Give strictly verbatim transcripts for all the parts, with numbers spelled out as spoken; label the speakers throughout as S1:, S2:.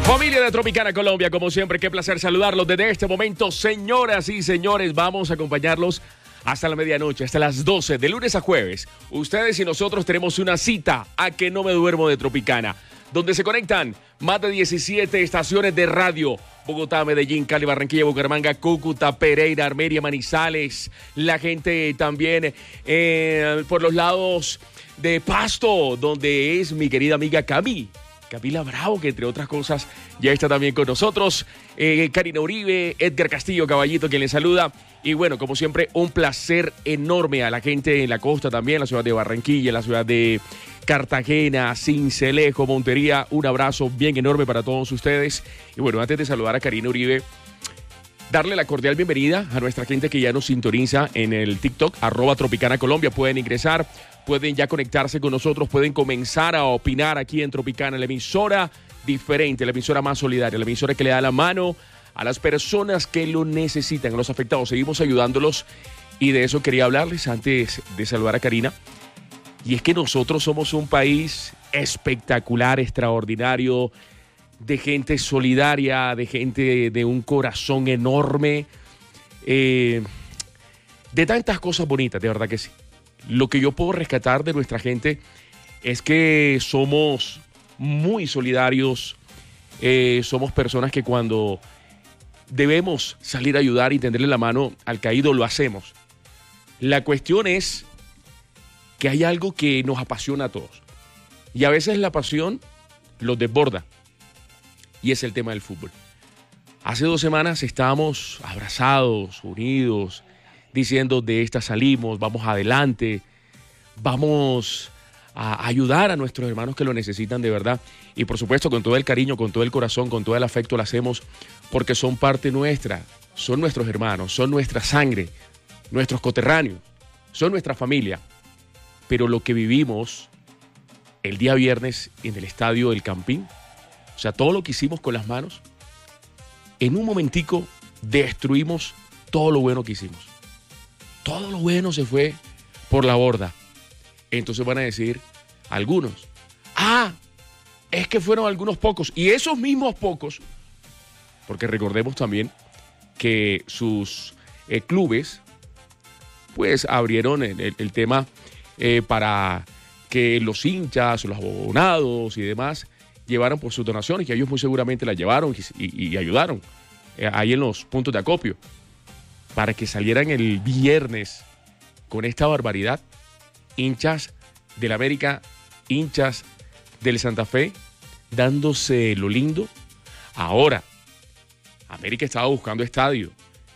S1: Familia de Tropicana Colombia, como siempre, qué placer saludarlos desde este momento. Señoras y señores, vamos a acompañarlos hasta la medianoche, hasta las doce, de lunes a jueves. Ustedes y nosotros tenemos una cita a Que No Me Duermo de Tropicana, donde se conectan más de diecisiete estaciones de radio. Bogotá, Medellín, Cali, Barranquilla, Bucaramanga, Cúcuta, Pereira, Armenia, Manizales. La gente también eh, por los lados de Pasto, donde es mi querida amiga Cami. Camila Bravo, que entre otras cosas ya está también con nosotros. Eh, Karina Uribe, Edgar Castillo, Caballito, quien les saluda. Y bueno, como siempre, un placer enorme a la gente en la costa también, la ciudad de Barranquilla, la ciudad de Cartagena, Sincelejo, Montería. Un abrazo bien enorme para todos ustedes. Y bueno, antes de saludar a Karina Uribe, darle la cordial bienvenida a nuestra gente que ya nos sintoniza en el TikTok, arroba Tropicana Colombia. Pueden ingresar, pueden ya conectarse con nosotros, pueden comenzar a opinar aquí en Tropicana, la emisora diferente, la emisora más solidaria, la emisora que le da la mano a las personas que lo necesitan, a los afectados. Seguimos ayudándolos y de eso quería hablarles antes de saludar a Karina. Y es que nosotros somos un país espectacular, extraordinario, de gente solidaria, de gente de un corazón enorme, eh, de tantas cosas bonitas, de verdad que sí. Lo que yo puedo rescatar de nuestra gente es que somos muy solidarios, eh, somos personas que cuando debemos salir a ayudar y tenderle la mano al caído, lo hacemos. La cuestión es que hay algo que nos apasiona a todos y a veces la pasión los desborda. Y es el tema del fútbol. Hace dos semanas estábamos abrazados, unidos, diciendo de esta salimos, vamos adelante, vamos a ayudar a nuestros hermanos que lo necesitan de verdad. Y por supuesto con todo el cariño, con todo el corazón, con todo el afecto lo hacemos porque son parte nuestra, son nuestros hermanos, son nuestra sangre, nuestros coterráneos, son nuestra familia. Pero lo que vivimos el día viernes en el estadio del Campín, o sea, todo lo que hicimos con las manos, en un momentico destruimos todo lo bueno que hicimos. Todo lo bueno se fue por la borda. Entonces van a decir algunos, ah, es que fueron algunos pocos. Y esos mismos pocos, porque recordemos también que sus eh, clubes, pues abrieron el, el, el tema eh, para que los hinchas, los abonados y demás llevaron por sus donaciones, que ellos muy seguramente las llevaron y, y, y ayudaron eh, ahí en los puntos de acopio, para que salieran el viernes con esta barbaridad, hinchas del América, hinchas del Santa Fe, dándose lo lindo. Ahora, América estaba buscando estadio.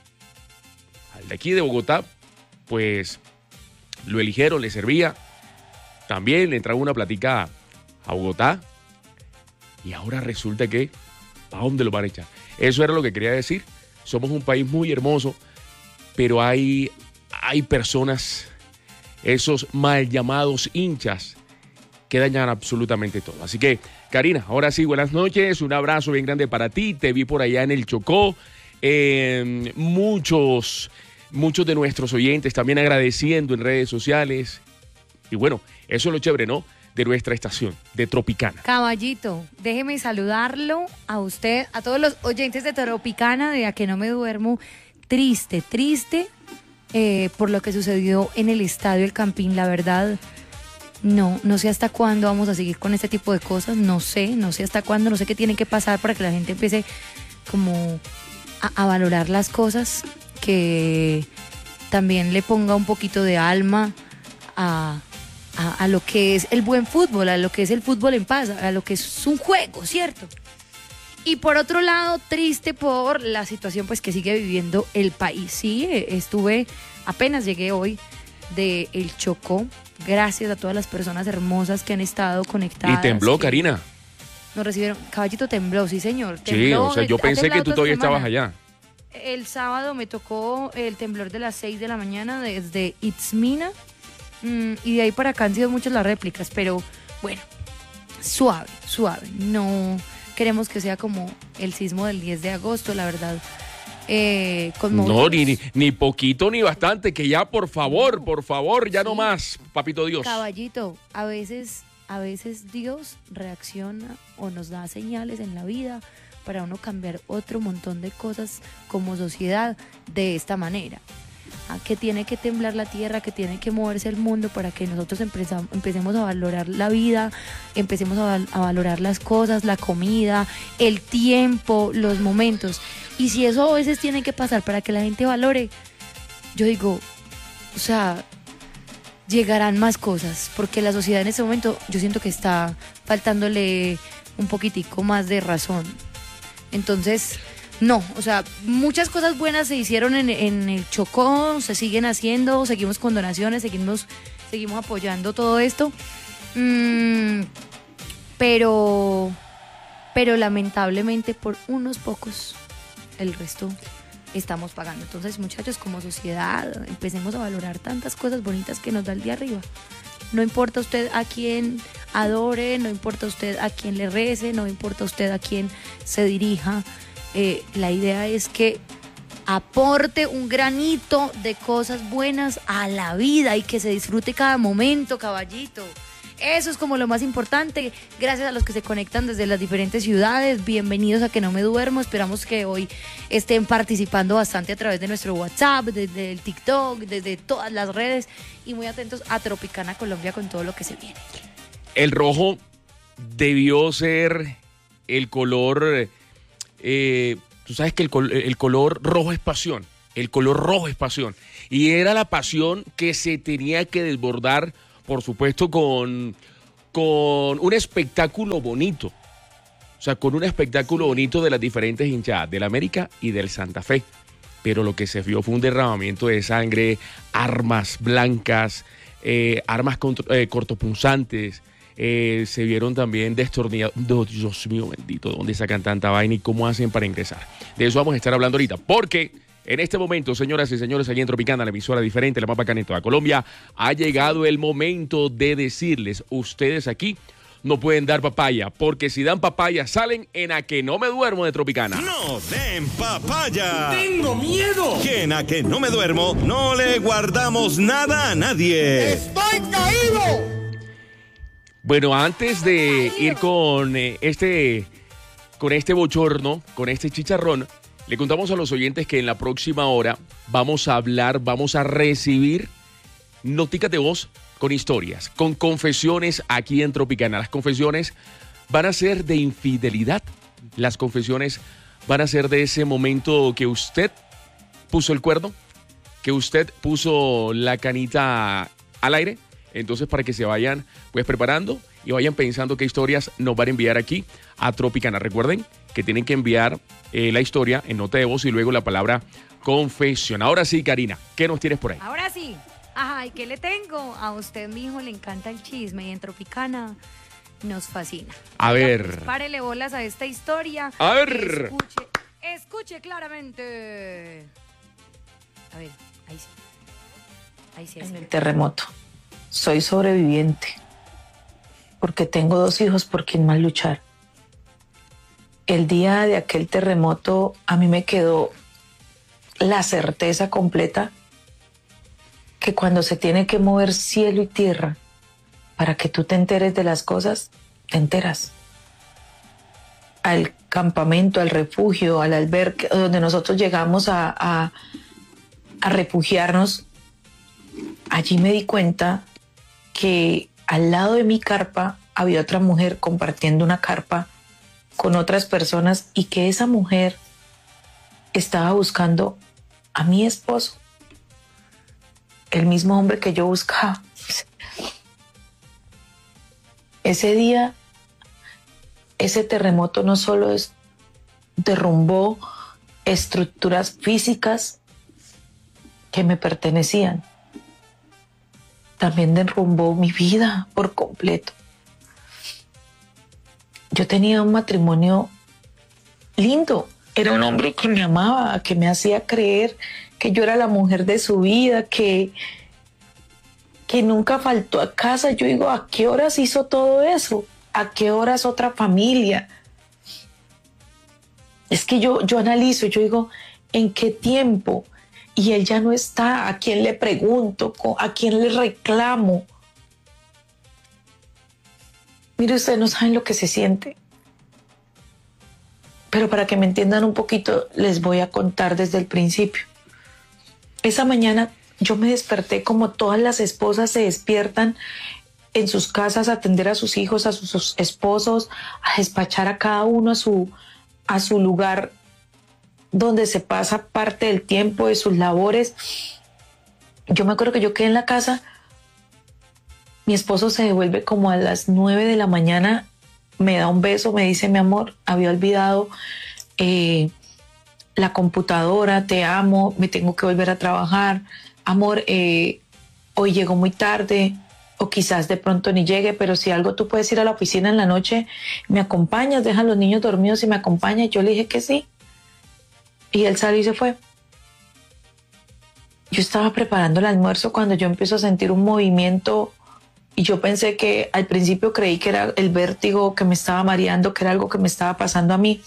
S1: Al de aquí de Bogotá, pues lo eligieron, le servía. También le entraba una platica a Bogotá. Y ahora resulta que, ¿a dónde lo van a echar? Eso era lo que quería decir. Somos un país muy hermoso, pero hay, hay personas, esos mal llamados hinchas, que dañan absolutamente todo. Así que, Karina, ahora sí, buenas noches, un abrazo bien grande para ti. Te vi por allá en el Chocó. Eh, muchos, muchos de nuestros oyentes también agradeciendo en redes sociales. Y bueno, eso es lo chévere, ¿no?, de nuestra estación, de Tropicana.
S2: Caballito, déjeme saludarlo a usted, a todos los oyentes de Tropicana, de A Que No Me Duermo. Triste, triste eh, por lo que sucedió en el estadio El Campín. La verdad, no, no sé hasta cuándo vamos a seguir con este tipo de cosas. No sé, no sé hasta cuándo, no sé qué tiene que pasar para que la gente empiece como a, a valorar las cosas, que también le ponga un poquito de alma a... A, a lo que es el buen fútbol, a lo que es el fútbol en paz, a lo que es un juego, ¿cierto? Y por otro lado, triste por la situación pues que sigue viviendo el país. Sí, estuve, apenas llegué hoy de El Chocó, gracias a todas las personas hermosas que han estado conectadas.
S1: Y tembló, Karina.
S2: Nos recibieron, Caballito, tembló, sí señor. Tembló,
S1: sí, o sea, yo pensé que tú todavía estabas allá.
S2: El sábado me tocó el temblor de las seis de la mañana desde Itzmina. Mm, y de ahí para acá han sido muchas las réplicas, pero bueno, suave, suave. No queremos que sea como el sismo del diez de agosto, la verdad. Eh,
S1: no, ni, ni, ni poquito ni bastante, que ya por favor, por favor, ya sí. No más, papito Dios.
S2: Caballito, a veces a veces Dios reacciona o nos da señales en la vida para uno cambiar otro montón de cosas como sociedad de esta manera. ¿A que tiene que temblar la tierra, que tiene que moverse el mundo para que nosotros empezamos, empecemos a valorar la vida, empecemos a, val- a valorar las cosas, la comida, el tiempo, los momentos? Y si eso a veces tiene que pasar para que la gente valore, yo digo, o sea, llegarán más cosas, porque la sociedad en este momento yo siento que está faltándole un poquitico más de razón. Entonces, no, o sea, muchas cosas buenas se hicieron en, en el Chocó, se siguen haciendo, seguimos con donaciones, seguimos, seguimos apoyando todo esto, mm, pero, pero lamentablemente por unos pocos, el resto estamos pagando. Entonces, muchachos, como sociedad, empecemos a valorar tantas cosas bonitas que nos da el día arriba. No importa usted a quién adore, no importa usted a quién le rece, no importa usted a quién se dirija. Eh, la idea es que aporte un granito de cosas buenas a la vida y que se disfrute cada momento, caballito. Eso es como lo más importante. Gracias a los que se conectan desde las diferentes ciudades. Bienvenidos a Que No Me Duermo. Esperamos que hoy estén participando bastante a través de nuestro WhatsApp, desde el TikTok, desde todas las redes. Y muy atentos a Tropicana Colombia con todo lo que se viene.
S1: El rojo debió ser el color... Eh, tú sabes que el, col- el color rojo es pasión. El color rojo es pasión. Y era la pasión que se tenía que desbordar, por supuesto, con, con un espectáculo bonito. O sea, con un espectáculo bonito de las diferentes hinchadas, del América y del Santa Fe. Pero lo que se vio fue un derramamiento de sangre, armas blancas, eh, armas contro- eh, cortopunzantes. Eh, se vieron también destornillados. Oh, Dios mío bendito, ¿dónde sacan tanta vaina y cómo hacen para ingresar? De eso vamos a estar hablando ahorita, porque en este momento, señoras y señores, aquí en Tropicana, la emisora diferente, la más bacana en toda Colombia, ha llegado el momento de decirles, ustedes aquí no pueden dar papaya, porque si dan papaya salen en A Que No Me Duermo de Tropicana.
S3: ¡No den papaya!
S4: ¡Tengo miedo!
S3: Que en A Que No Me Duermo no le guardamos nada a nadie.
S4: ¡Estoy caído!
S1: Bueno, antes de ir con eh, este, con este bochorno, con este chicharrón, le contamos a los oyentes que en la próxima hora vamos a hablar, vamos a recibir noticas de voz con historias, con confesiones aquí en Tropicana. Las confesiones van a ser de infidelidad. Las confesiones van a ser de ese momento que usted puso el cuerno, que usted puso la canita al aire. Entonces, para que se vayan pues preparando y vayan pensando qué historias nos van a enviar aquí a Tropicana. Recuerden que tienen que enviar eh, la historia en nota de voz y luego la palabra confesión. Ahora sí, Karina, ¿qué nos tienes por ahí?
S2: Ahora sí. Ajá, ¿y qué le tengo? A usted, mi hijo, le encanta el chisme y en Tropicana nos fascina.
S1: A
S2: Oiga,
S1: ver.
S2: pues, párele bolas a esta historia.
S1: A ver.
S2: Escuche, escuche claramente. A ver, ahí sí. Ahí sí. Ahí
S5: En
S2: sí.
S5: el terremoto. Soy sobreviviente porque tengo dos hijos por quien más luchar. El día de aquel terremoto a mí me quedó la certeza completa que cuando se tiene que mover cielo y tierra para que tú te enteres de las cosas, te enteras. Al campamento, al refugio, al albergue donde nosotros llegamos a, a, a refugiarnos, allí me di cuenta que al lado de mi carpa había otra mujer compartiendo una carpa con otras personas y que esa mujer estaba buscando a mi esposo, el mismo hombre que yo buscaba. Ese día, ese terremoto no solo es, derrumbó estructuras físicas que me pertenecían, también derrumbó mi vida por completo. Yo tenía un matrimonio lindo. Era un hombre que me amaba, que me hacía creer que yo era la mujer de su vida, que, que nunca faltó a casa. Yo digo, ¿a qué horas hizo todo eso? ¿A qué horas otra familia? Es que yo, yo analizo, yo digo, ¿en qué tiempo? Y él ya no está. ¿A quién le pregunto? ¿A quién le reclamo? Mire, ustedes no saben lo que se siente. Pero para que me entiendan un poquito, les voy a contar desde el principio. Esa mañana yo me desperté como todas las esposas se despiertan en sus casas a atender a sus hijos, a sus esposos, a despachar a cada uno a su, a su lugar donde se pasa parte del tiempo de sus labores. Yo me acuerdo que yo quedé en la casa. Mi esposo se devuelve como a las nueve de la mañana, me da un beso, me dice: mi amor, había olvidado eh, la computadora, te amo, me tengo que volver a trabajar. Amor, eh, hoy llegó muy tarde, o quizás de pronto ni llegue, pero si algo tú puedes ir a la oficina en la noche, me acompañas, dejan los niños dormidos y me acompañas. Yo le dije que sí. Y él salió y se fue. Yo estaba preparando el almuerzo cuando yo empiezo a sentir un movimiento. Y yo pensé que al principio creí que era el vértigo que me estaba mareando, que era algo que me estaba pasando a mí.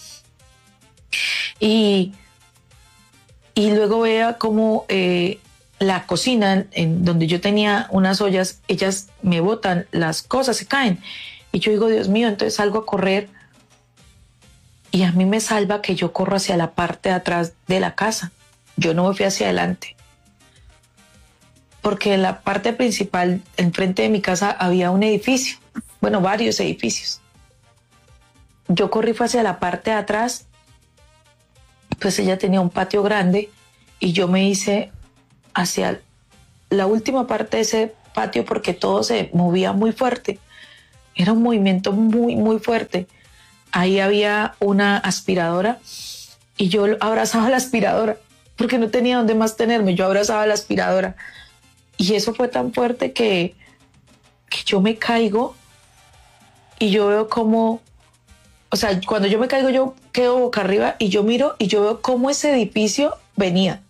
S5: Y, y luego veía como eh, la cocina, en donde yo tenía unas ollas, ellas me botan, las cosas se caen. Y yo digo: Dios mío, entonces salgo a correr. Y a mí me salva que yo corro hacia la parte de atrás de la casa. Yo no me fui hacia adelante. Porque en la parte principal, enfrente de mi casa, había un edificio. Bueno, varios edificios. Yo corrí fue hacia la parte de atrás. Pues ella tenía un patio grande y yo me hice hacia la última parte de ese patio porque todo se movía muy fuerte. Era un movimiento muy, muy fuerte. Ahí había una aspiradora y yo abrazaba la aspiradora porque no tenía dónde más tenerme. Yo abrazaba la aspiradora. Y eso fue tan fuerte que, que yo me caigo y yo veo como, o sea, cuando yo me caigo yo quedo boca arriba y yo miro y yo veo cómo ese edificio venía.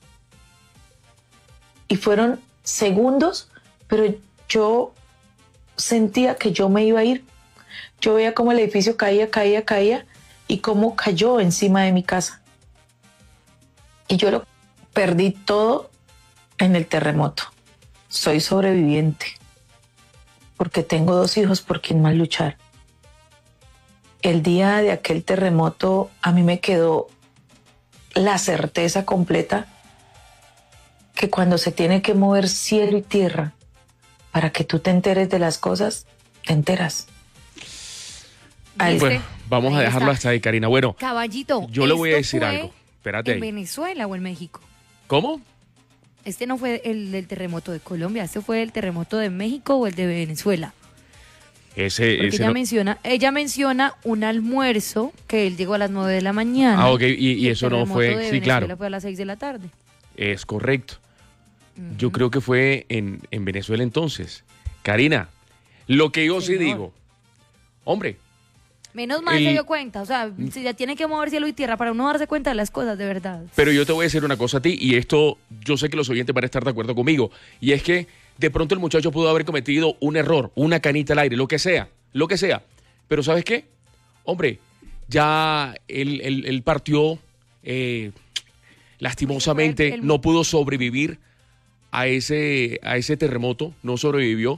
S5: Y fueron segundos, pero yo sentía que yo me iba a ir. Yo veía cómo el edificio caía, caía, caía y cómo cayó encima de mi casa. Y yo lo perdí todo en el terremoto. Soy sobreviviente porque tengo dos hijos por quien más luchar. El día de aquel terremoto a mí me quedó la certeza completa que cuando se tiene que mover cielo y tierra para que tú te enteres de las cosas, te enteras.
S2: ¿Viste?
S1: Bueno, vamos a
S2: Ahí
S1: dejarlo
S2: está.
S1: hasta ahí, Karina. Bueno,
S2: Caballito,
S1: yo le voy a
S2: ¿esto
S1: decir
S2: fue
S1: algo. Espérate
S2: ¿En
S1: ahí.
S2: Venezuela o en México?
S1: ¿Cómo?
S2: Este no fue el del terremoto de Colombia, este fue el terremoto de México o el de Venezuela.
S1: Ese,
S2: Porque
S1: ese
S2: ella
S1: no-
S2: menciona, ella menciona un almuerzo que él llegó a las nueve de la mañana.
S1: Ah, ok, y, y
S2: El
S1: eso no
S2: terremoto
S1: fue,
S2: de
S1: sí,
S2: Venezuela
S1: claro,
S2: fue a las seis de la tarde.
S1: es correcto. Yo creo que fue en, en Venezuela entonces. Karina, lo que yo sí
S2: Señor.
S1: digo, hombre,
S2: Menos mal
S1: El-
S2: se dio cuenta, o sea, si ya tiene que mover cielo y tierra para uno darse cuenta de las cosas, de verdad.
S1: pero yo te voy a decir una cosa a ti, y esto yo sé que los oyentes van a estar de acuerdo conmigo, y es que de pronto el muchacho pudo haber cometido un error, una canita al aire, lo que sea, lo que sea. Pero ¿sabes qué? Hombre, ya él, él- él partió, eh, lastimosamente
S2: El- el-
S1: no pudo sobrevivir a ese, a ese terremoto, no sobrevivió.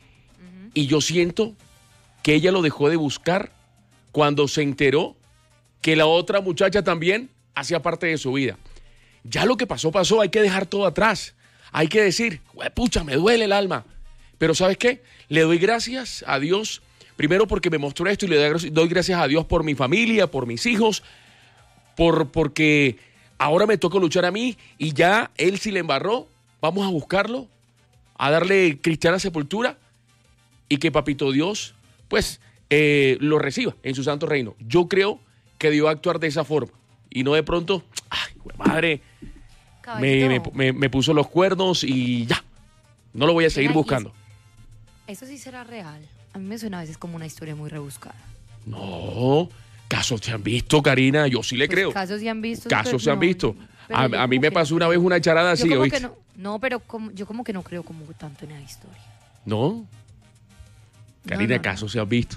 S1: Y yo siento que ella lo dejó de buscar cuando se enteró que la otra muchacha también hacía parte de su vida. Ya lo que pasó, pasó, hay que dejar todo atrás. Hay que decir, pucha, me duele el alma. Pero ¿sabes qué? Le doy gracias a Dios, primero porque me mostró esto, y le doy- doy gracias a Dios por mi familia, por mis hijos, por, porque ahora me toca luchar a mí, y ya él si le embarró, vamos a buscarlo, a darle cristiana sepultura, y que Papito Dios, pues, eh, lo reciba en su santo reino. Yo creo que debió actuar de esa forma, y no de pronto, ay, güey, madre, me, me,
S2: Caballito,
S1: me- me puso los cuernos y ya, no lo voy a seguir
S2: Venga, y
S1: buscando.
S2: eso sí será real. A mí me suena a veces como una historia muy rebuscada.
S1: No, casos se han visto, Karina, yo sí le
S2: Pues
S1: creo.
S2: casos se han visto.
S1: Casos
S2: pero
S1: se han
S2: no,
S1: visto.
S2: pero
S1: A,
S2: yo
S1: a mí
S2: como
S1: me
S2: que
S1: pasó
S2: no
S1: una
S2: creo.
S1: vez una charada
S2: Yo
S1: así,
S2: como
S1: ¿oíste?
S2: que no, no, pero como, yo como que no creo como tanto en esa historia.
S1: No. Karina,
S2: no, no.
S1: casos se han visto.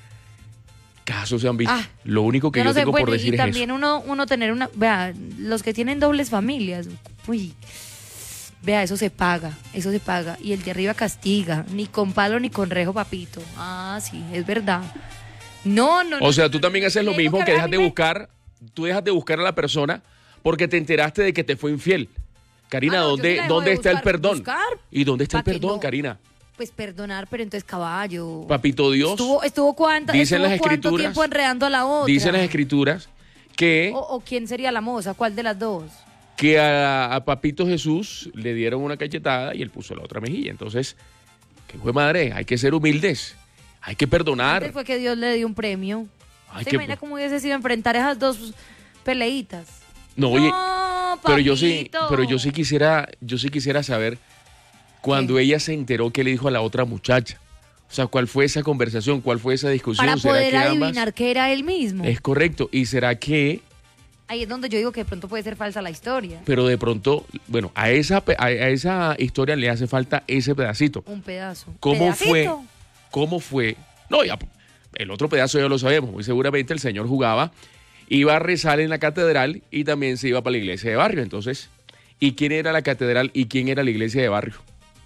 S1: Casos se han visto.
S2: Ah,
S1: Lo único que
S2: Yo
S1: yo,
S2: no sé,
S1: tengo
S2: bueno,
S1: por decir
S2: y
S1: es
S2: también
S1: eso.
S2: uno, uno tener una, vea, los que tienen dobles familias, uy, Vea, eso se paga, eso se paga. Y el de arriba castiga, ni con palo ni con rejo, papito. Ah, sí, es verdad. No, no, no.
S1: O sea,
S2: no,
S1: tú
S2: no,
S1: también
S2: no,
S1: haces
S2: no,
S1: lo
S2: no,
S1: mismo,
S2: no,
S1: que
S2: no,
S1: dejas de
S2: no,
S1: buscar, tú dejas de buscar a la persona porque te enteraste de que te fue infiel. Karina,
S2: Ah, no, yo
S1: ¿dónde,
S2: sí la dejo
S1: ¿dónde
S2: de
S1: está el
S2: buscar,
S1: perdón?
S2: buscar.
S1: ¿Y dónde está el
S2: Pa' que
S1: perdón,
S2: no.
S1: Karina?
S2: Pues perdonar, pero entonces caballo.
S1: Papito Dios,
S2: Estuvo, estuvo, cuánta,
S1: dicen
S2: estuvo
S1: las
S2: cuánto
S1: escrituras,
S2: tiempo enredando a la otra.
S1: dicen las escrituras que,
S2: O, o quién sería la moza, ¿cuál de las dos?
S1: que a, a Papito Jesús le dieron una cachetada y él puso la otra mejilla. Entonces, ¿qué fue madre? Hay que ser humildes, hay que perdonar.
S2: Antes fue que Dios le dio un premio.
S1: Ay,
S2: ¿Se
S1: qué-
S2: imagina cómo hubiese sido enfrentar esas dos peleitas?
S1: No, oye,
S2: No,
S1: pero yo sí,
S2: papito.
S1: pero yo sí quisiera, yo sí quisiera saber cuando
S2: ¿Qué?
S1: ella se enteró que le dijo a la otra muchacha. O sea, ¿cuál fue esa conversación? ¿Cuál fue esa discusión?
S2: Para
S1: ¿Será
S2: poder
S1: que ambas-
S2: adivinar que era él mismo.
S1: Es correcto. ¿Y será que,
S2: Ahí es donde yo digo que de pronto puede ser falsa la historia.
S1: pero de pronto, bueno, a esa, pe- a, a esa historia le hace falta ese pedacito?
S2: Un pedazo.
S1: ¿Cómo
S2: ¿Pedacito?
S1: fue? ¿Cómo fue? No, ya, el otro pedazo ya lo sabemos. Muy seguramente el señor jugaba, iba a rezar en la catedral y también se iba para la iglesia de barrio. Entonces, ¿y quién era la catedral y quién era la iglesia de barrio?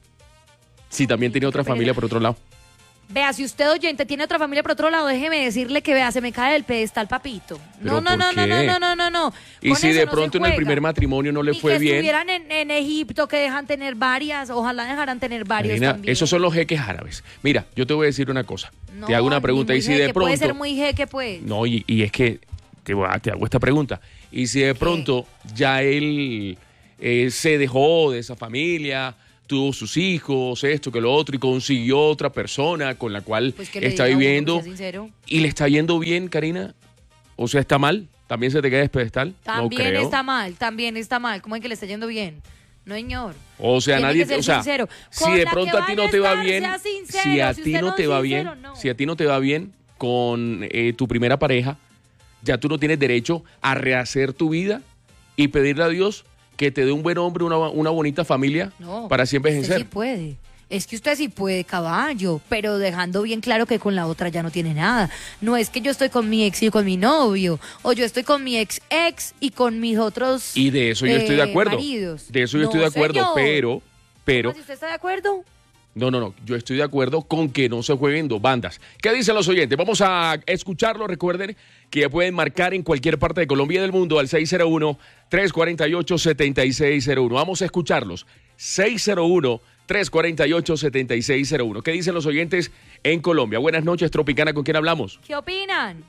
S1: Si también tenía otra
S2: qué pena.
S1: familia por otro lado.
S2: Vea, si usted oyente tiene otra familia por otro lado, déjeme decirle que vea, se me cae del pedestal, papito.
S1: ¿Pero
S2: No, no,
S1: por
S2: no, no, no,
S1: qué?
S2: no, no, no, no.
S1: Y
S2: Con
S1: si
S2: eso
S1: de
S2: no se
S1: pronto en el
S2: juega.
S1: primer matrimonio no le
S2: Y
S1: fue
S2: que
S1: bien.
S2: estuvieran en, en Egipto, que dejan tener varias, ojalá dejaran tener varios
S1: Karina,
S2: también.
S1: esos son los jeques árabes. Mira, yo te voy a decir una cosa.
S2: No,
S1: te hago una
S2: ni
S1: pregunta
S2: muy
S1: y si
S2: jeque,
S1: de
S2: puede ser
S1: pronto...
S2: muy jeque, pues.
S1: No, y, y es que te, voy a- te hago esta pregunta. Y si de pronto ya él eh, se dejó de esa familia, tuvo sus hijos, esto, que lo otro, y consiguió otra persona con la cual
S2: Pues que le
S1: está
S2: diga a uno,
S1: viviendo
S2: que sea sincero.
S1: y le está yendo bien, Karina, o sea, ¿está mal? ¿También se te queda pedestal? No
S2: También
S1: creo.
S2: está mal, también está mal. ¿Cómo es que le está yendo bien? No, señor.
S1: O sea,
S2: Tiene
S1: nadie,
S2: que ser
S1: o sea,
S2: sincero.
S1: si
S2: Con
S1: de
S2: la
S1: pronto
S2: que
S1: a ti
S2: vaya
S1: no te va
S2: estar,
S1: bien,
S2: sea sincero.
S1: si a
S2: Si
S1: ti
S2: usted
S1: no
S2: no
S1: te
S2: es
S1: va
S2: sincero,
S1: bien,
S2: no.
S1: si a ti no te va bien con eh, tu primera pareja, ya tú no tienes derecho a rehacer tu vida y pedirle a Dios que te dé un buen hombre, una, una bonita familia
S2: No,
S1: para siempre
S2: usted
S1: envejecer.
S2: sí puede. Es que usted sí puede, caballo, pero dejando bien claro que con la otra ya no tiene nada. No es que yo estoy con mi ex y con mi novio, o yo estoy con mi ex ex y con mis otros
S1: Y de eso yo estoy de
S2: eh,
S1: acuerdo.
S2: maridos.
S1: De eso yo
S2: No,
S1: estoy de acuerdo,
S2: señor.
S1: pero, pero,
S2: ¿Si usted está de acuerdo?
S1: no, no, no, yo estoy de acuerdo con que no se jueguen dos bandas. ¿Qué dicen los oyentes? Vamos a escucharlo. Recuerden que ya pueden marcar en cualquier parte de Colombia y del mundo al seis cero uno, tres cuatro ocho, siete seis cero uno. Vamos a escucharlos. seis cero uno, tres cuatro ocho, siete seis cero uno. ¿Qué dicen los oyentes en Colombia? Buenas noches, Tropicana. ¿Con quién hablamos?
S2: ¿Qué opinan?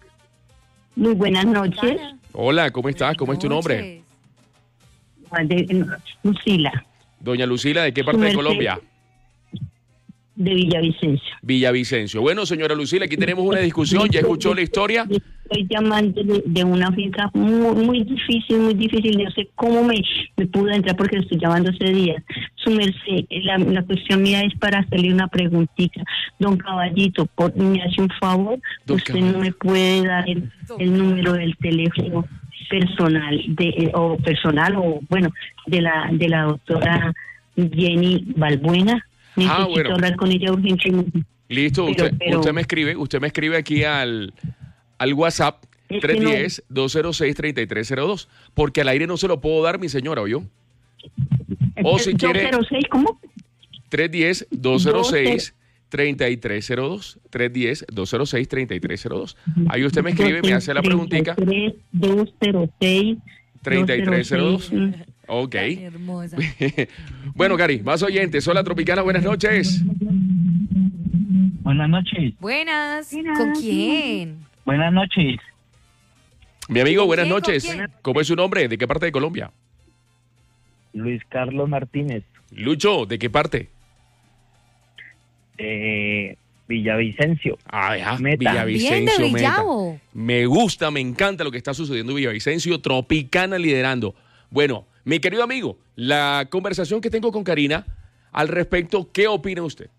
S6: Muy buenas noches,
S2: Ana.
S1: Hola, ¿cómo estás? ¿Cómo es tu nombre?
S2: Noches.
S6: de- Lucila,
S1: Doña Lucila, ¿de qué parte de
S6: Su merced.
S1: Colombia?
S6: de Villavicencio.
S1: Villavicencio. Bueno, señora Lucila, aquí tenemos una discusión. ¿Ya escuchó la historia?
S6: Estoy llamando de, de una finca muy, muy difícil, muy difícil. No sé cómo me, me pude entrar porque lo estoy llamando ese día. Su merced, la, la cuestión mía es para hacerle una preguntita. Don Caballito, por, me hace un favor,
S1: Don
S6: usted
S1: Caballito.
S6: no me puede dar el, el número del teléfono personal de eh, o personal o bueno de la de la doctora Jenny Balbuena. Necesito
S1: Ah, bueno.
S6: hablar con ella urgentemente.
S1: Listo,
S6: Pero-
S1: usted,
S6: pero-
S1: usted me escribe, usted me escribe aquí al, al WhatsApp
S6: Es que
S1: tres uno cero, dos cero seis, tres tres cero dos, porque al aire no se lo puedo dar, mi señora, ¿oyó? O si quiere-
S6: doscientos seis, ¿cómo?
S1: tres uno cero, dos cero seis, tres tres cero dos, tres uno cero, dos cero seis, tres tres cero dos. Ahí usted me escribe, me hace la preguntica,
S6: dos cero seis,
S1: tres tres cero dos. Ok.
S2: Tan hermosa.
S1: Bueno, Cari, más oyentes. Hola, Tropicana, buenas noches.
S7: Buenas noches,
S2: Buenas. ¿Con quién?
S7: buenas noches.
S1: Mi amigo,
S2: ¿Con
S1: buenas
S2: quién, con
S1: noches.
S2: quién?
S1: ¿Cómo es su nombre? ¿De qué parte de Colombia?
S7: Luis Carlos Martínez,
S1: Lucho, ¿de qué parte?
S7: de Villavicencio.
S1: Ah, ya,
S7: Meta.
S2: Bien de
S1: Villavicencio, Meta.
S2: Villavo.
S1: Me gusta, me encanta lo que está sucediendo en Villavicencio, Tropicana liderando. Bueno, mi querido amigo, la conversación que tengo con Karina al respecto, ¿qué opina usted?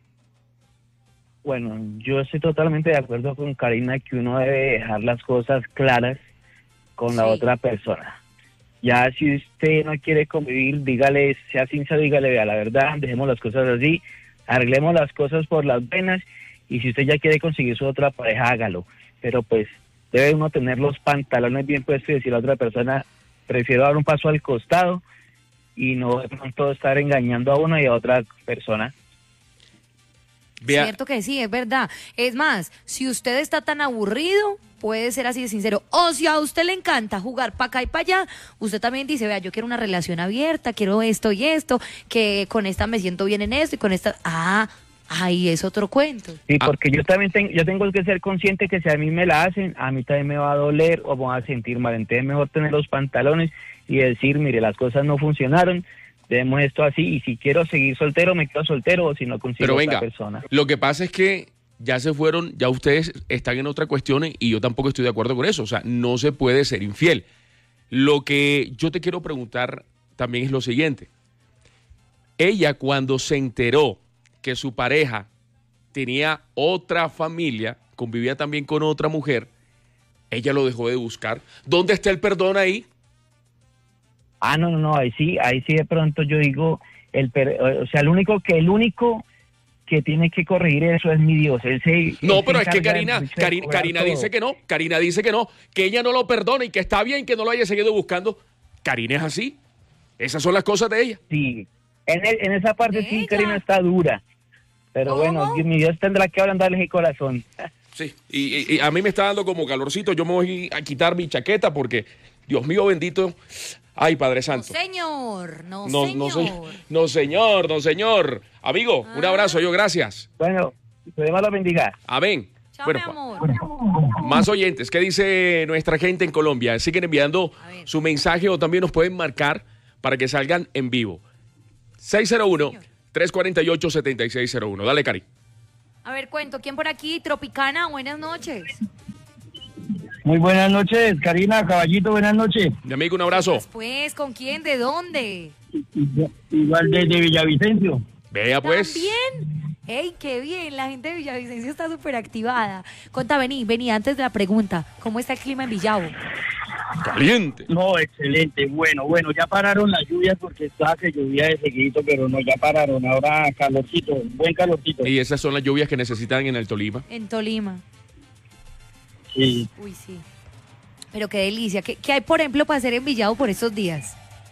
S7: Bueno, yo estoy totalmente de acuerdo con Karina que uno debe dejar las cosas claras con la
S2: Sí.
S7: otra persona. Ya si usted no quiere convivir, dígale, sea sincero, dígale, vea, la verdad, dejemos las cosas así, arreglemos las cosas por las venas, y si usted ya quiere conseguir su otra pareja, hágalo. Pero pues debe uno tener los pantalones bien puestos y decir a la otra persona, prefiero dar un paso al costado y no de pronto estar engañando a una y a otra persona.
S1: Vea,
S2: Cierto que sí, es verdad. Es más, si usted está tan aburrido, puede ser así de sincero. O si a usted le encanta jugar para acá y para allá, usted también dice, vea, yo quiero una relación abierta, quiero esto y esto, que con esta me siento bien en esto y con esta... Ah, ahí es otro cuento.
S7: Sí,
S1: Ah.
S7: porque yo también tengo, yo tengo que ser consciente que si a mí me la hacen, a mí también me va a doler o me va a sentir mal. Entonces es mejor tener los pantalones y decir, mire, las cosas no funcionaron, demos esto así, y si quiero seguir soltero, me quedo soltero, o si no consigo
S1: pero
S7: otra
S1: venga,
S7: persona.
S1: lo que pasa es que ya se fueron, ya ustedes están en otra cuestión y yo tampoco estoy de acuerdo con eso. O sea, no se puede ser infiel. Lo que yo te quiero preguntar también es lo siguiente. Ella, cuando se enteró que su pareja tenía otra familia, convivía también con otra mujer, ella lo dejó de buscar. ¿Dónde está el perdón ahí?
S7: Ah, no, no, no, ahí sí, ahí sí de pronto yo digo, el per- o sea, el único que, el único que tiene que corregir eso es mi Dios. Él se,
S1: No,
S7: él
S1: pero
S7: se
S1: es que
S7: encarga
S1: Karina,
S7: de- de
S1: Karina,
S7: cobrar
S1: Karina
S7: todo.
S1: dice que no, Karina dice que no, que ella no lo perdona y que está bien que no lo haya seguido buscando. Karina es así. Esas son las cosas de ella.
S7: Sí, en, el- en esa parte sí,
S2: Ella.
S7: Karina está dura. Pero
S2: ¿Cómo?
S7: bueno, Dios- mi Dios tendrá que ablandarle el corazón.
S1: Sí, y, y- y a mí me está dando como calorcito. Yo me voy a quitar mi chaqueta porque, Dios mío bendito, ay, Padre
S2: No,
S1: Santo.
S2: señor, no,
S1: No,
S2: señor.
S1: no, se- no, señor, no, señor. Amigo, un
S2: Ah.
S1: abrazo, yo gracias.
S7: Bueno, que Dios lo bendiga.
S1: Amén.
S2: Chao,
S1: Bueno,
S2: mi
S1: pa-
S2: amor.
S1: más oyentes, ¿qué dice nuestra gente en Colombia? Siguen enviando
S2: A ver.
S1: su mensaje o también nos pueden marcar para que salgan en vivo. seis cero uno, tres cuatro ocho, siete seis cero uno. Dale, Cari.
S2: A ver, cuento, ¿quién por aquí? Tropicana, buenas noches.
S8: Muy buenas noches, Karina, Caballito, buenas noches.
S1: Mi amigo, un abrazo.
S2: Después, ¿con quién? ¿De dónde?
S8: Igual desde Villavicencio.
S1: Vea pues.
S2: ¿También? ¡Ey, qué bien! La gente de Villavicencio está súper activada. Conta, vení, vení, antes de la pregunta, ¿cómo está el clima en Villavo?
S1: Caliente.
S8: No, excelente, bueno, bueno, ya pararon las lluvias porque estaba que llovía de seguidito, pero no, ya pararon, ahora calorcito, buen calorcito.
S1: Y esas son las lluvias que necesitan en el Tolima.
S2: En Tolima.
S8: Sí.
S2: Uy, sí. Pero qué delicia. ¿Qué, qué hay, por ejemplo, para hacer en Villavo por estos días?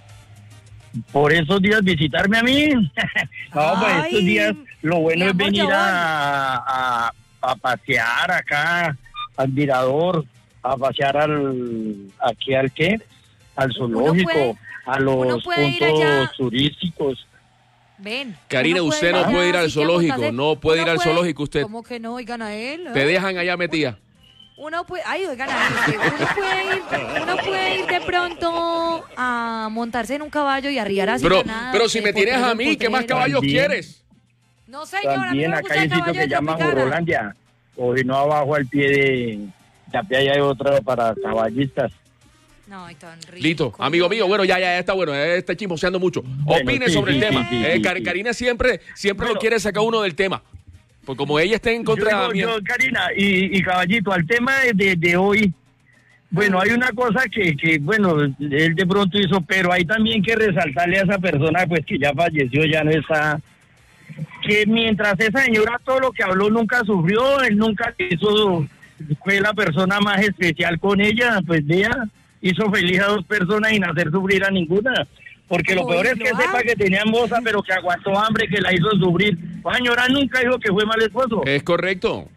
S8: Por esos días visitarme a mí. No, pues
S2: Ay,
S8: estos días lo bueno
S2: mi
S8: es
S2: amor,
S8: venir
S2: yo voy.
S8: a, a, a pasear acá al mirador, a pasear al aquí al qué, al zoológico,
S2: puede-
S8: a
S2: uno
S8: los
S2: puede ir
S8: puntos
S2: allá.
S8: turísticos.
S2: Ven.
S1: Karina,
S2: uno
S1: usted no
S2: allá,
S1: puede ir al
S2: si quiere
S1: zoológico,
S2: montarse-
S1: no puede
S2: uno
S1: ir al zoológico usted.
S2: ¿Cómo que no? Oigan a él. ¿eh?
S1: Te dejan allá metida.
S2: Uno puede, ay, oigan a él. que Uno puede ir, uno puede ir de pronto a montarse en un caballo y arriar así.
S1: Pero,
S2: nada,
S1: pero si me tienes a mí, ¿qué más caballos
S8: También.
S1: quieres?
S2: No, señor, a mí
S8: También
S2: no me
S8: acá
S2: gusta
S8: hay
S2: el
S8: un sitio
S2: caballo
S8: que
S2: de
S8: llama
S2: Tropicana.
S8: Jorolandia, o si no abajo al pie de la playa hay otra para caballistas.
S2: No, ay, tan rico.
S1: Listo, amigo mío, bueno, ya, ya, ya está bueno, eh, está chismoseando mucho.
S8: Bueno,
S1: Opine
S8: sí,
S1: sobre
S8: sí,
S1: el tema.
S8: sí, sí,
S1: Eh,
S8: sí,
S1: Car-
S8: sí.
S1: Karina siempre, siempre lo
S8: Bueno.
S1: quiere sacar uno del tema. Pues como ella está en contra
S8: yo, digo,
S1: mía.
S8: yo, Karina y, y Caballito, al tema de, de, de hoy, bueno, hay una cosa que, que, bueno, él de pronto hizo, pero hay también que resaltarle a esa persona, pues que ya falleció, ya no está, que mientras esa señora todo lo que habló nunca sufrió, él nunca hizo, fue la persona más especial con ella, pues vea, hizo feliz a dos personas sin hacer sufrir a ninguna. Porque lo
S2: Uy,
S8: peor es que
S2: lo
S8: sepa
S2: hago.
S8: que tenía moza, pero que aguantó hambre, que la hizo sufrir. La señora nunca dijo que fue mal esposo.
S1: Es correcto.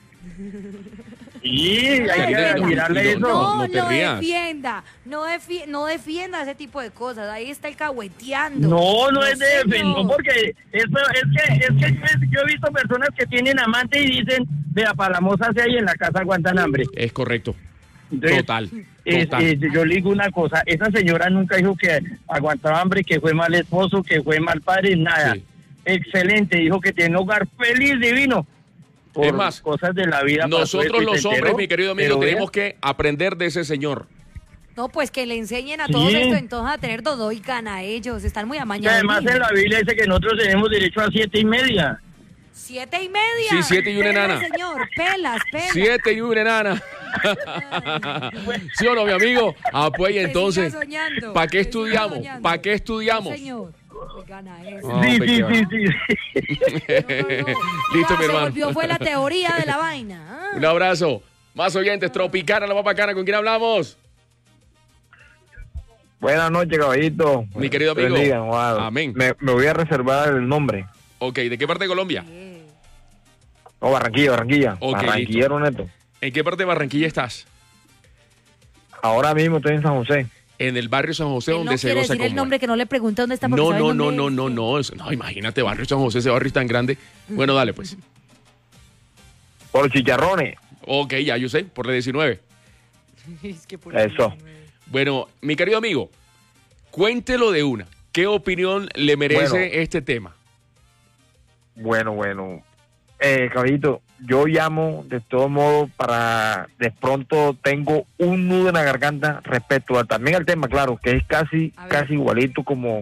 S8: Sí, hay que
S1: Karina, no,
S8: admirarle
S1: no,
S8: eso.
S2: No,
S1: no te
S2: lo
S1: rías.
S2: defienda, no, defi- no defienda ese tipo de cosas, ahí está el cahueteando.
S8: No, no es de
S2: señor.
S8: defender, porque eso, es que, es que yo, yo he visto personas que tienen amante y dicen, vea, para la moza se hay en la casa aguantan hambre.
S1: Es correcto.
S8: Entonces,
S1: Total.
S8: es-
S1: Total.
S8: es- yo le digo una cosa, esa señora nunca dijo que aguantaba hambre, que fue mal esposo, que fue mal padre, nada.
S1: Sí.
S8: Excelente, dijo que tiene un hogar feliz, divino. Por
S1: Es más,
S8: cosas de la vida. pasó
S1: Nosotros
S8: eso y
S1: los
S8: se
S1: hombres,
S8: enteró,
S1: mi querido amigo,
S8: pero vea,
S1: tenemos que aprender de ese señor.
S2: No, pues que le enseñen a
S8: Sí.
S2: todos esto entonces a tener todo y gana ellos, están muy
S8: que
S2: amañados.
S8: además en la Biblia dice que nosotros tenemos derecho a siete y media.
S2: Siete y media.
S1: Sí, siete y una
S2: Pela,
S1: enana.
S2: señor, pelas, pelas.
S1: Siete y una enana. ¿Sí o no, mi amigo? Ah, pues
S2: Que
S1: entonces,
S2: siga soñando,
S1: ¿para qué
S2: que siga
S1: estudiamos?
S2: soñando.
S1: ¿Para qué
S2: No,
S1: estudiamos?
S2: señor, pues gana eso.
S1: No,
S8: sí,
S1: hombre,
S8: sí,
S1: qué va.
S8: sí, sí, sí.
S2: No, no, no.
S1: Listo,
S2: Ya
S1: mi
S2: se
S1: hermano.
S2: volvió, fue la teoría de la vaina. ah.
S1: Un abrazo. Más oyentes, Tropicana, la más bacana. ¿Con quién hablamos?
S9: Buenas noches, caballito.
S1: Mi querido
S9: Dios
S1: amigo.
S9: bendiga, wow.
S1: Amén.
S9: Me, me voy a reservar el nombre.
S1: Ok, ¿de qué parte de Colombia?
S9: No, Barranquilla, Barranquilla.
S1: Ok,
S9: Barranquillero neto.
S1: ¿En qué parte de Barranquilla estás?
S9: Ahora mismo estoy en San José.
S1: En el barrio San José,
S2: Él
S1: donde
S2: no
S1: se
S2: quiere
S1: goza
S2: decir el
S1: como...
S2: nombre, que no le pregunte dónde está. porque
S1: No,
S2: sabe
S1: no,
S2: el
S1: no,
S2: nombre
S1: no,
S2: de-
S1: no, no, eso- no, imagínate, barrio San José, ese barrio es tan grande. Bueno, dale, pues.
S9: Por los chicharrones.
S1: Ok, ya yo sé, por la diecinueve.
S2: Es que por
S9: Eso.
S1: Bueno, mi querido amigo, cuéntelo de una. ¿Qué opinión le merece
S9: Bueno.
S1: este tema?
S9: Bueno, bueno. Eh, caballito, yo llamo de todo modo para... De pronto tengo un nudo en la garganta respecto a también al tema, claro, que es casi,
S2: A ver.
S9: casi igualito como...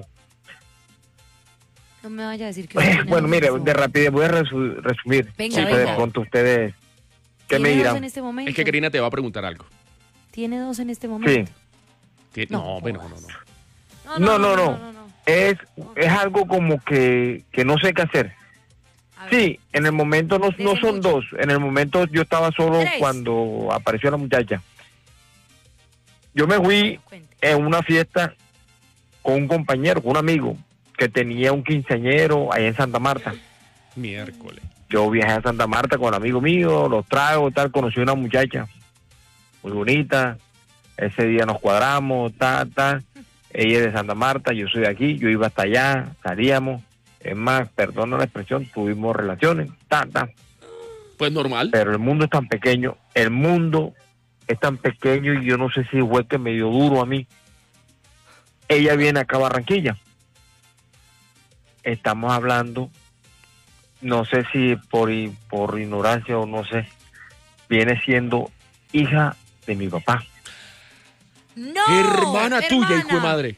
S2: No me vaya a decir que... no tiene
S9: Bueno,
S2: dos,
S9: mire,
S2: por
S9: de
S2: favor.
S9: rapidez voy a resu- resumir.
S2: Venga,
S9: Ustedes,
S2: venga.
S9: de pronto ustedes... ¿Qué me
S2: ¿Tiene dos
S9: dirán?
S2: en este momento?
S1: Es que Karina te va a preguntar algo.
S2: ¿Tiene dos en este momento?
S9: Sí.
S1: Ti- No, bueno, no, no.
S9: No, no, no. Es, es algo como que, que no sé qué hacer.
S2: A ver.
S9: Sí, en el momento no, no
S2: Dese
S9: son
S2: mucho.
S9: dos. En el momento yo estaba solo
S2: Tres.
S9: cuando apareció la muchacha. Yo me fui
S2: Bueno, cuente.
S9: en una fiesta con un compañero, con un amigo, que tenía un quinceañero allá en Santa Marta.
S1: Miércoles.
S9: Yo viajé a Santa Marta con el amigo mío, los tragos, tal, conocí una muchacha muy bonita. Ese día nos cuadramos, tal, tal. Ella es de Santa Marta, yo soy de aquí, yo iba hasta allá, salíamos. Es más, perdona la expresión, tuvimos relaciones, tal, tal.
S1: Pues normal.
S9: Pero el mundo es tan pequeño, el mundo es tan pequeño y yo no sé si fue que me dio duro a mí. Ella viene acá a Barranquilla. Estamos hablando, no sé si por, i- por ignorancia o no sé, viene siendo hija de mi papá.
S2: ¡No!
S1: hermana tuya, hijo de madre.